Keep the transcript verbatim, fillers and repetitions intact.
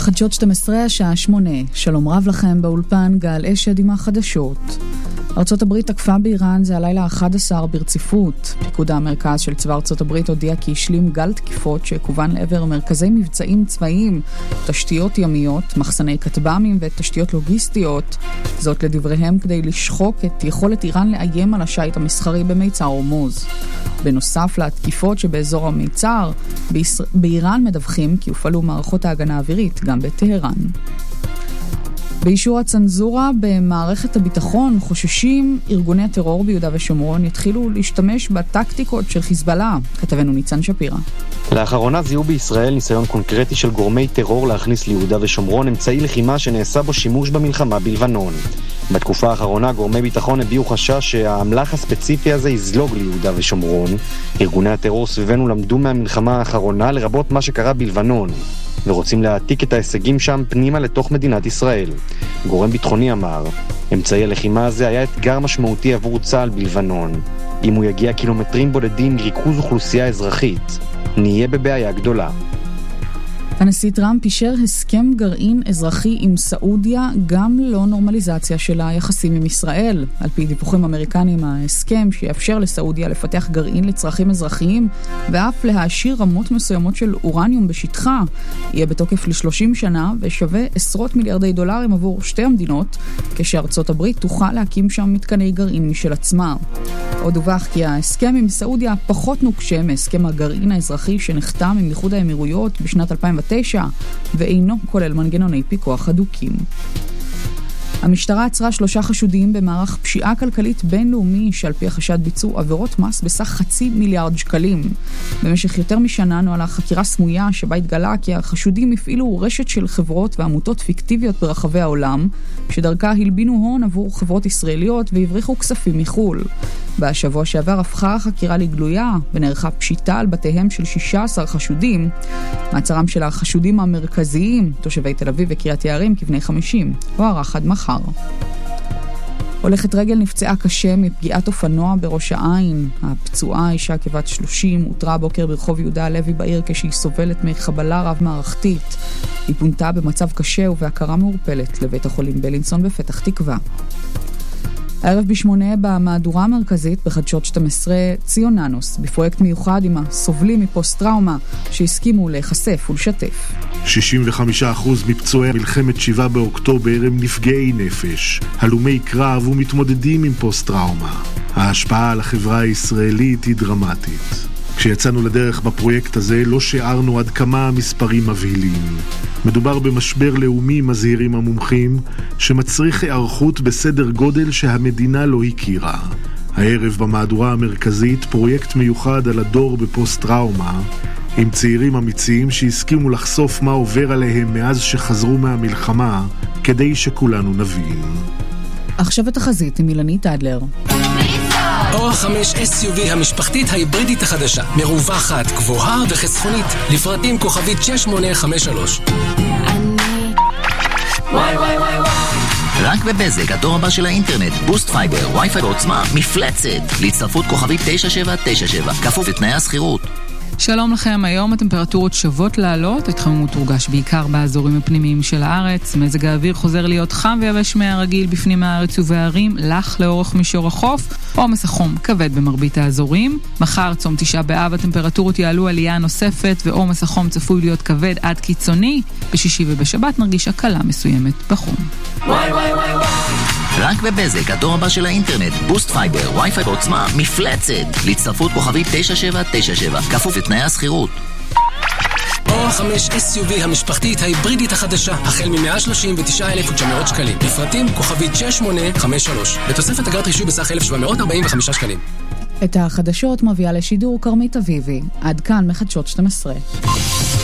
בחדשות שתים עשרה השעה שמונה. שלום רב לכם, באולפן גל אשד עם החדשות. ארצות הברית תקפה באיראן זה הלילה ה-אחד עשר ברציפות. פיקוד המרכז של צבא ארצות הברית הודיע כי השלים גל תקיפות שכוון לעבר מרכזי מבצעים צבאיים, תשתיות ימיות, מחסני כטב"מים ותשתיות לוגיסטיות. זאת לדבריהם כדי לשחוק את יכולת איראן לאיים על השייט המסחרי במיצר הורמוז. בנוסף לתקיפות שבאזור המיצר, בישראל, באיראן מדווחים כי הופעלו מערכות ההגנה האווירית גם בטהרן. באישור הצנזורה במערכת הביטחון חוששים ארגוני הטרור ביהודה ושומרון יתחילו להשתמש בטקטיקות של חיזבאללה. כתבנו ניצן שפירא. לאחרונה זיהו בישראל ניסיון קונקרטי של גורמי טרור להכניס ליהודה ושומרון אמצעי לחימה שנעשה בו שימוש במלחמה בלבנון. בתקופה האחרונה גורמי ביטחון הביעו חשש שהאמל"ח הספציפי הזה יזלוג ליהודה ושומרון. ארגוני הטרור סביבנו למדו מהמלחמה האחרונה לרבות מה שקרה בלבנון, ורוצים להעתיק את ההישגים שם פנימה לתוך מדינת ישראל. גורם ביטחוני אמר, אמצעי הלחימה הזה היה אתגר משמעותי עבור צה"ל בלבנון. אם הוא יגיע קילומטרים בודדים מריכוז אוכלוסייה אזרחית, נהיה בבעיה גדולה. הנשיא טראמפ אישר הסכם גרעין אזרחי עם סעודיה, גם לא נורמליזציה של היחסים עם ישראל. על פי דיווחים אמריקנים, ההסכם שיאפשר לסעודיה לפתח גרעין לצרכים אזרחיים ואף להעשיר רמות מסוימות של אורניום בשטחה, יהיה בתוקף ל-שלושים שנה ושווה עשרות מיליארדי דולרים עבור שתי המדינות, כשארצות הברית תוכל להקים שם מתקני גרעין משל עצמה. עוד דווח כי ההסכם עם סעודיה פחות נוקשה מהסכם הגרעין האזרחי שנחתם עם איחוד האמירויות בשנת אלפיים ותשע, ואינו כולל מנגנוני פיקוח הדוקים. המשטרה עצרה שלושה חשודים במערך פשיעה כלכלית בינלאומי שעל פי החשד ביצעו עבירות מס בסך חצי מיליארד שקלים. במשך יותר משנה נוהלה חקירה סמויה שבה התגלה כי החשודים הפעילו רשת של חברות ועמותות פיקטיביות ברחבי העולם, שדרכה הלבינו הון עבור חברות ישראליות והבריחו כספים מחול. בשבוע שעבר הפכה החקירה לגלויה ונערכה פשיטה על בתיהם של שישה עשר חשודים. מעצרם של החשודים המרכזיים, תושבי תל אביב וקריית יערים כבני חמישים, הוארך עד מחר. הולכת רגל נפצעה קשה מפגיעת אופנוע בראש העין. הפצועה, אישה כבת שלושים, הותרה בוקר ברחוב יהודה הלוי בעיר כשהיא סובלת מחבלה רב מערכתית. היא פונתה במצב קשה ובהכרה מעורפלת לבית החולים בלינסון בפתח תקווה. הערב בשמונה במהדורה המרכזית בחדשות שתים עשרה ציון ננוס, בפרויקט מיוחד עם הסובלים מפוסט-טראומה שהסכימו להיחשף ולשתף. שישים וחמישה אחוז מפצועי מלחמת שבעה באוקטובר הם נפגעי נפש, הלומי קרב ומתמודדים עם פוסט-טראומה. ההשפעה על החברה הישראלית היא דרמטית. כשיצאנו לדרך בפרויקט הזה לא שיערנו עד כמה המספרים מבהילים. מדובר במשבר לאומי, מזהירים המומחים, שמצריך הערכות בסדר גודל שהמדינה לא הכירה. הערב במהדורה המרכזית פרויקט מיוחד על הדור בפוסט-טראומה, עם צעירים אמיצים שהסכימו לחשוף מה עובר עליהם מאז שחזרו מהמלחמה, כדי שכולנו נבין. עכשיו התחזית עם אילנית אדלר. אור חמש אס יו וי המשפחתית ההיברידית החדשה, מרווחת, גבוהה וחסכונית, לפרטים כוכבית שש שמונה חמש שלוש. אני וואי וואי וואי וואי. רק בבזק, הדור הבא של האינטרנט, בוסט פייבר, וי-פיי בעוצמה, מפלצת, להצטרפות כוכבית תשע שבע תשע שבע, כפוף לתנאי הסחירות. שלום לכם, היום הטמפרטורות שוות לעלות, התחממות תורגש בעיקר באזורים הפנימיים של הארץ, מזג האוויר חוזר להיות חם ויבש מהרגיל בפנים הארץ ובערים, לח לאורך מישור החוף, עומס החום כבד במרבית האזורים. מחר צום תשעה באב הטמפרטורות יעלו עלייה נוספת ועומס החום צפוי להיות כבד עד קיצוני, בשישי ובשבת נרגיש הקלה מסוימת בחום. וואי וואי וואי וואי. רק בבזק, הדור הבא של האינטרנט, בוסט פייבר, וי-פיי בעוצמה, מפלצת, להצטרפות כוכבית תשע שבע תשע שבע, כפוף לתנאי הסחירות. אור חמש אס יו וי המשפחתית ההיברידית החדשה, החל מ-מאה שלושים ותשעה אלף ותשע מאות שקלים, לפרטים כוכבית שש שמונה חמש שלוש, בתוספת אגרת רישוי בסך אלף שבע מאות ארבעים וחמישה שקלים. את החדשות מביאה לשידור קרמית אביבי. עד כאן מחדשות שתים עשרה.